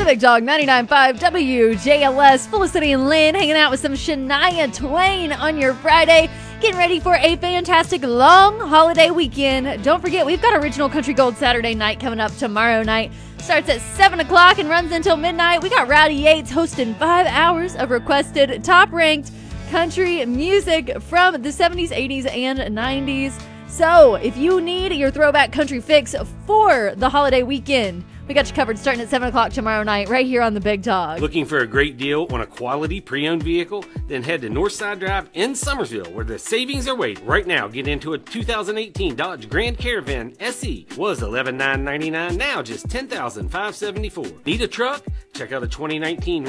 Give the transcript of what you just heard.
Big Dog 99.5 WJLS, Felicity and Lynn hanging out with some Shania Twain on your Friday. Getting ready for a fantastic long holiday weekend. Don't forget, we've got Original Country Gold Saturday night coming up tomorrow night. Starts at 7 o'clock and runs until midnight. We got Rowdy Yates hosting 5 hours of requested top-ranked country music from the 70s, 80s, and 90s. So, if you need your throwback country fix for the holiday weekend, we got you covered starting at 7 o'clock tomorrow night right here on the Big Dog. Looking for a great deal on a quality pre-owned vehicle? Then head to Northside Drive in Summersville, where the savings are waiting. Right now, get into a 2018 Dodge Grand Caravan SE. Was $11,999, now just $10,574. Need a truck? Check out a 2019